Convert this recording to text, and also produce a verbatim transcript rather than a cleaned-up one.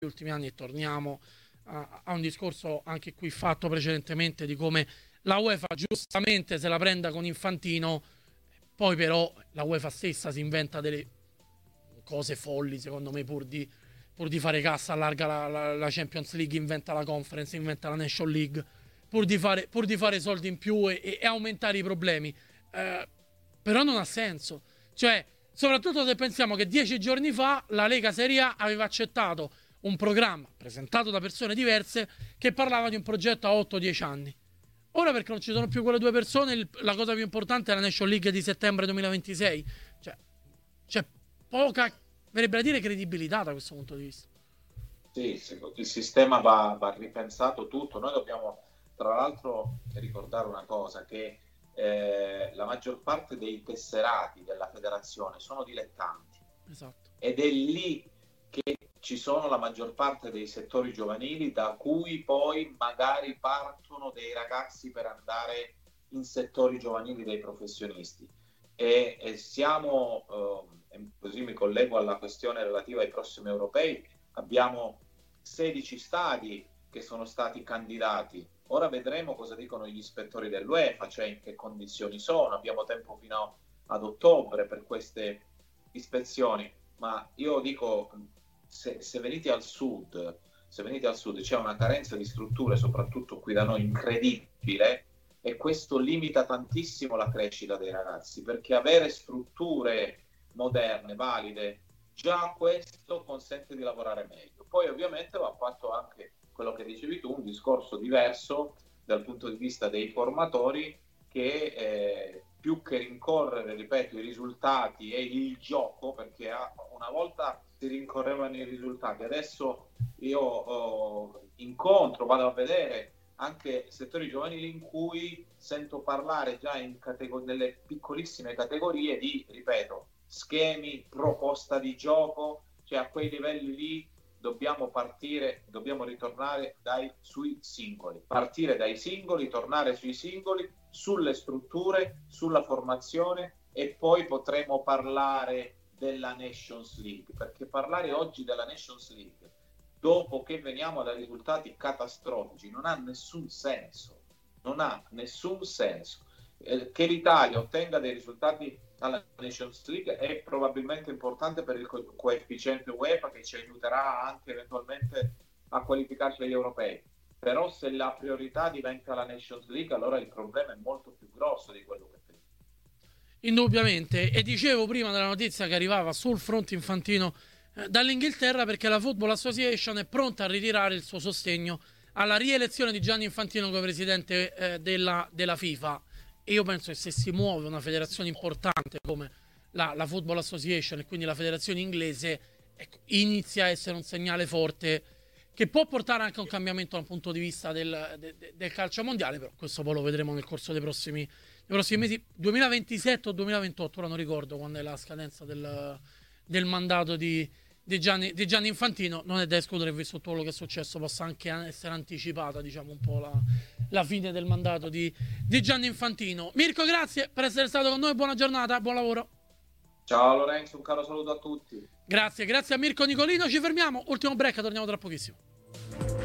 ultimi anni, e torniamo a, a un discorso anche qui fatto precedentemente di come la UEFA giustamente se la prenda con Infantino, poi però la UEFA stessa si inventa delle cose folli, secondo me, pur di, pur di fare cassa, allarga la, la, la Champions League, inventa la Conference, inventa la Nation League, pur di fare, pur di fare soldi in più e, e, e aumentare i problemi. Eh, però non ha senso. Cioè, soprattutto se pensiamo che dieci giorni fa la Lega Serie A aveva accettato un programma presentato da persone diverse che parlava di un progetto a otto dieci anni. Ora, perché non ci sono più quelle due persone, il, la cosa più importante è la Nation League di settembre duemilaventisei. Cioè, c'è poca, verrebbe a dire, credibilità da questo punto di vista. Sì, il sistema va, va ripensato tutto. Noi dobbiamo, tra l'altro, ricordare una cosa, che eh, la maggior parte dei tesserati della federazione sono dilettanti. Esatto. Ed è lì che ci sono la maggior parte dei settori giovanili da cui poi magari partono dei ragazzi per andare in settori giovanili dei professionisti. E, e siamo, eh, così mi collego alla questione relativa ai prossimi europei, abbiamo sedici stadi che sono stati candidati. Ora vedremo cosa dicono gli ispettori dell'UEFA, cioè in che condizioni sono. Abbiamo tempo fino ad ottobre per queste ispezioni, ma io dico, se, se venite al sud, se venite al sud c'è una carenza di strutture, soprattutto qui da noi, incredibile, e questo limita tantissimo la crescita dei ragazzi, perché avere strutture moderne, valide, già questo consente di lavorare meglio. Poi ovviamente va fatto anche quello che dicevi tu, un discorso diverso dal punto di vista dei formatori, che eh, più che rincorrere, ripeto, i risultati e il gioco, perché una volta si rincorrevano i risultati, adesso io oh, incontro, vado a vedere anche settori giovanili in cui sento parlare già in categor- nelle piccolissime categorie di, ripeto, schemi, proposta di gioco, cioè a quei livelli lì dobbiamo partire, dobbiamo ritornare dai sui singoli, partire dai singoli, tornare sui singoli, sulle strutture, sulla formazione, e poi potremo parlare della Nations League, perché parlare oggi della Nations League dopo che veniamo da risultati catastrofici non ha nessun senso, non ha nessun senso. Eh, che l'Italia ottenga dei risultati alla Nations League è probabilmente importante per il co- coefficiente UEFA, che ci aiuterà anche eventualmente a qualificarci agli europei, però se la priorità diventa la Nations League, allora il problema è molto più grosso di quello che prima. Indubbiamente. E dicevo prima della notizia che arrivava sul fronte infantino eh, dall'Inghilterra, perché la Football Association è pronta a ritirare il suo sostegno alla rielezione di Gianni Infantino come presidente eh, della, della FIFA. E io penso che se si muove una federazione importante come la, la Football Association, e quindi la federazione inglese, ecco, inizia a essere un segnale forte che può portare anche a un cambiamento dal punto di vista del, de, de, del calcio mondiale, però questo poi lo vedremo nel corso dei prossimi, dei prossimi mesi. duemilaventisette o duemilaventotto, ora non ricordo quando è la scadenza del, del mandato di, di, Gianni, di Gianni Infantino. Non è da escludere, visto tutto quello che è successo, possa anche essere anticipata, diciamo, un po' la, la fine del mandato di, di Gianni Infantino. Mirko, grazie per essere stato con noi, buona giornata, buon lavoro. Ciao Lorenzo, un caro saluto a tutti. Grazie, grazie a Mirko Nicolino. Ci fermiamo, ultimo break, torniamo tra pochissimo.